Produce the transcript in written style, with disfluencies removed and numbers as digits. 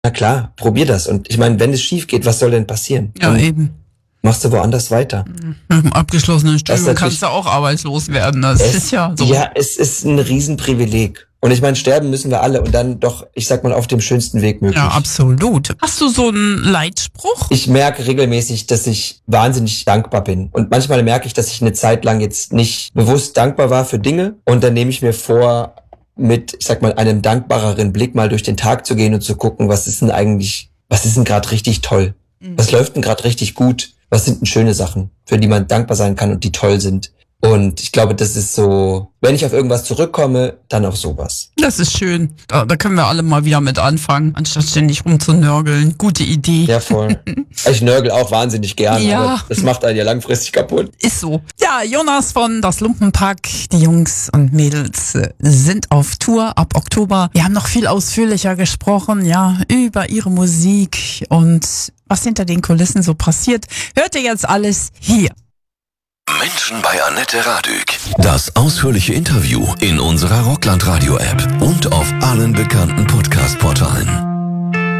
Na klar, probier das. Und ich meine, wenn es schief geht, was soll denn passieren? Ja, eben. Machst du woanders weiter. Nach dem abgeschlossenen Studium kannst du auch arbeitslos werden. Das ist ja so. Ja, es ist ein Riesenprivileg. Und ich meine, sterben müssen wir alle und dann doch, ich sag mal, auf dem schönsten Weg möglich. Ja, absolut. Hast du so einen Leitspruch? Ich merke regelmäßig, dass ich wahnsinnig dankbar bin. Und manchmal merke ich, dass ich eine Zeit lang jetzt nicht bewusst dankbar war für Dinge. Und dann nehme ich mir vor, mit, ich sag mal, einem dankbareren Blick mal durch den Tag zu gehen und zu gucken, was ist denn gerade richtig toll? Was läuft denn gerade richtig gut? Was sind denn schöne Sachen, für die man dankbar sein kann und die toll sind? Und ich glaube, das ist so, wenn ich auf irgendwas zurückkomme, dann auf sowas. Das ist schön. Da können wir alle mal wieder mit anfangen, anstatt ständig rumzunörgeln. Gute Idee. Ja, voll. Ich nörgel auch wahnsinnig gern, ja. Aber das macht einen ja langfristig kaputt. Ist so. Ja, Jonas von Das Lumpenpack, die Jungs und Mädels sind auf Tour ab Oktober. Wir haben noch viel ausführlicher gesprochen, ja, über ihre Musik und was hinter den Kulissen so passiert. Hört ihr jetzt alles hier. Menschen bei Annette Radück. Das ausführliche Interview in unserer Rockland Radio App und auf allen bekannten Podcast-Portalen.